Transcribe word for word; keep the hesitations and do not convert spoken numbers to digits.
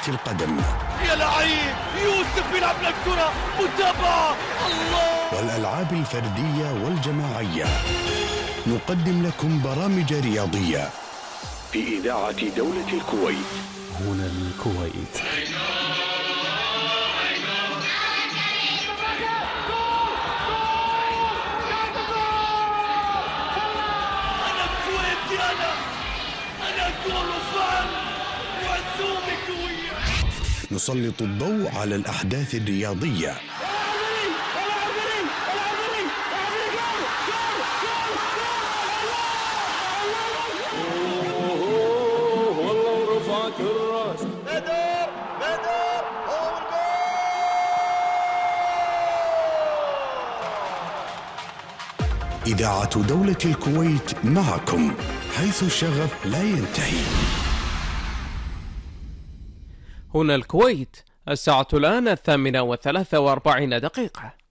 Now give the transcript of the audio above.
القدم. يا لعيب يوسف بيلعب للكرة، متابعة الله. والألعاب الفردية والجماعية. نقدم لكم برامج رياضية في إذاعة دولة الكويت. هنا الكويت. أنا كويتي، أنا أنا كل فعل وعزومي كوية. نسلط الضوء على الأحداث الرياضية. إذاعة دولة الكويت معكم حيث الشغف لا ينتهي. هنا الكويت، الساعة الآن الثامنة وثلاثة وأربعين دقيقة.